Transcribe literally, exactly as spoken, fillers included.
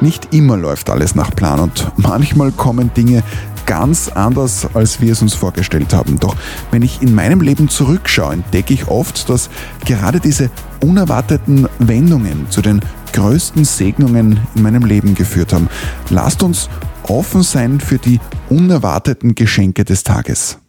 Nicht immer läuft alles nach Plan und manchmal kommen Dinge ganz anders, als wir es uns vorgestellt haben. Doch wenn ich in meinem Leben zurückschaue, entdecke ich oft, dass gerade diese unerwarteten Wendungen zu den größten Segnungen in meinem Leben geführt haben. Lasst uns offen sein für die unerwarteten Geschenke des Tages.